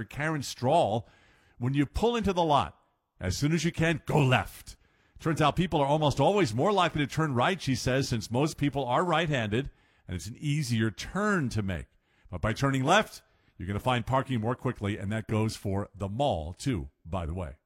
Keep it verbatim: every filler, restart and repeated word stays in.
to Karen Strahl. When you pull into the lot, as soon as you can, go left. Turns out people are almost always more likely to turn right, she says, since most people are right-handed, and it's an easier turn to make. But by turning left, you're going to find parking more quickly, and that goes for the mall, too, by the way.